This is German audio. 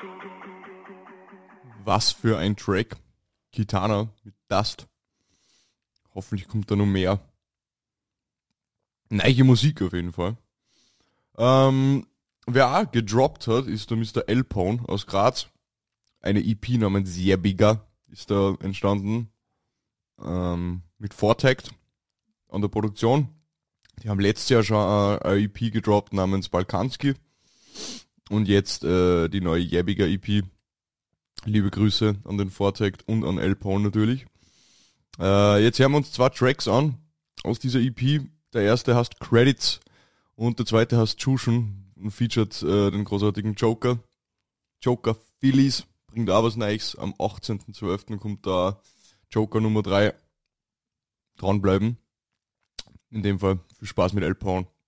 Was für ein Track. Kitana mit Dust. Hoffentlich kommt da noch mehr. Neue Musik auf jeden Fall. Wer auch gedroppt hat, ist der Mr. Elpone aus Graz. Eine EP namens Jäbiger ist da entstanden. Mit Vortakt an der Produktion. Die haben letztes Jahr schon eine EP gedroppt namens Balkanski. Und jetzt die neue Jäbiger EP. Liebe Grüße an den Vortakt und an Elpone natürlich. Jetzt hören wir uns 2 Tracks an aus dieser EP. Der erste heißt Credits und der zweite heißt Jushin und featuret den großartigen Joker. Joker Phillies bringt auch was Neues. Am 18.12. kommt da Joker Nummer 3. Dranbleiben. In dem Fall viel Spaß mit Elpone.